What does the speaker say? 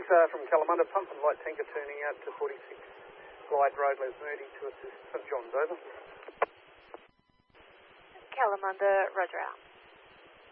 from Kalamunda, pump and light tanker turning out to 46 Glide Road, Les Moody to assist St John's, over. Kalamunda, roger out.